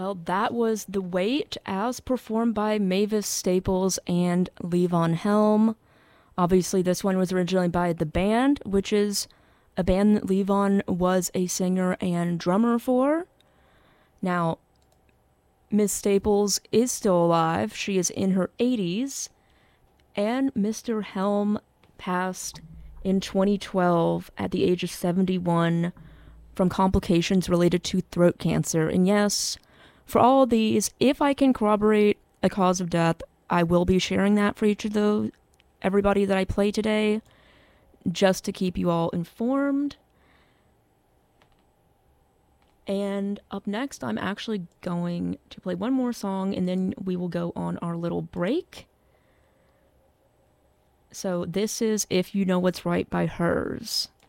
Well, that was The Wait as performed by Mavis Staples and Levon Helm. Obviously, this one was originally by The Band, which is a band that Levon was a singer and drummer for. Now, Miss Staples is still alive. She is in her 80s. And Mr. Helm passed in 2012 at the age of 71 from complications related to throat cancer. And yes, for all of these, if I can corroborate a cause of death, I will be sharing that for each of those, everybody that I play today, just to keep you all informed. And up next, I'm actually going to play one more song, and then we will go on our little break. So this is If You Know What's Right by Hers.